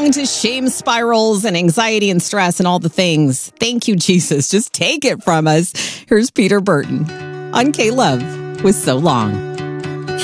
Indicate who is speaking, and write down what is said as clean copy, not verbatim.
Speaker 1: belong to shame spirals and anxiety and stress and all the things. Thank you, Jesus. Just take it from us. Here's Peter Burton on K-Love with So Long.